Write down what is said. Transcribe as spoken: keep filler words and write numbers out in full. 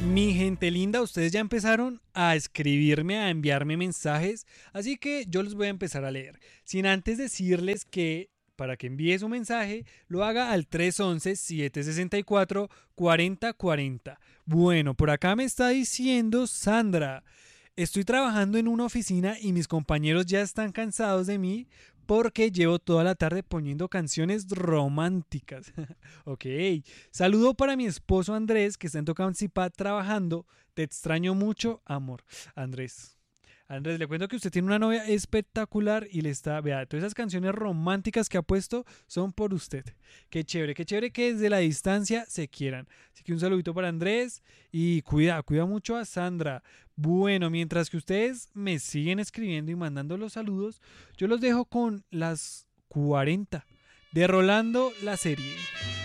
Mi gente linda, ustedes ya empezaron a escribirme, a enviarme mensajes, así que yo los voy a empezar a leer. Sin antes decirles que para que envíe su mensaje, lo haga al tres once, siete sesenta y cuatro, cuarenta cuarenta. Bueno, por acá me está diciendo Sandra. Estoy trabajando en una oficina y mis compañeros ya están cansados de mí porque llevo toda la tarde poniendo canciones románticas. Ok. Saludo para mi esposo Andrés, que está en Tocancipá trabajando. Te extraño mucho, amor. Andrés. Andrés, le cuento que usted tiene una novia espectacular y le está, vea, todas esas canciones románticas que ha puesto son por usted. Qué chévere, qué chévere que desde la distancia se quieran. Así que un saludito para Andrés y cuida, cuida mucho a Sandra. Bueno, mientras que ustedes me siguen escribiendo y mandando los saludos, yo los dejo con las cuarenta de Rolando la serie.